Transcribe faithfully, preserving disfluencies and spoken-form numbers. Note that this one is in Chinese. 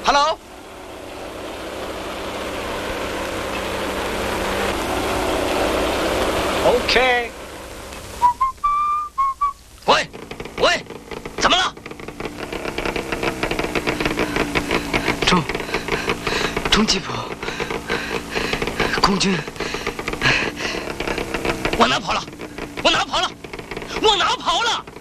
Hello。OK。 喂，喂，怎么了？ 中，中吉普，空军。 往哪跑了？往哪跑了？往哪跑了？